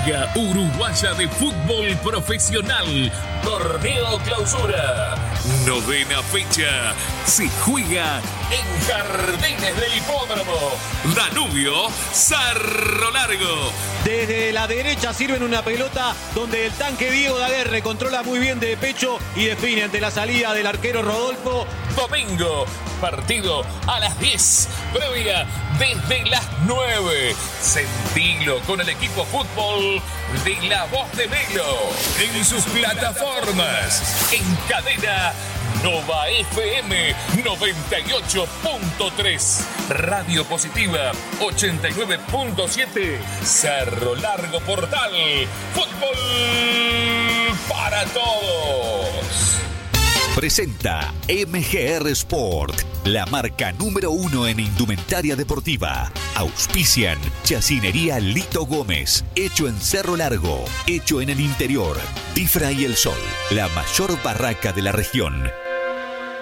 Liga Uruguaya de Fútbol Profesional, Torneo Clausura. 9ª fecha se juega en Jardines del Hipódromo. Danubio, Cerro Largo. Desde la derecha sirven una pelota donde el tanque Diego Daguerre controla muy bien de pecho y define ante la salida del arquero Rodolfo. Domingo, partido a las 10, previa desde las 9. Sentilo con el equipo fútbol de La Voz de Melo en sus plataformas, en cadena Nova FM 98.3, Radio Positiva 89.7, Cerro Largo Portal, fútbol para todos. Presenta MGR Sport, la marca número 1 en indumentaria deportiva. Auspician Chacinería Lito Gómez, hecho en Cerro Largo, hecho en el interior. Tifra y el Sol, la mayor barraca de la región.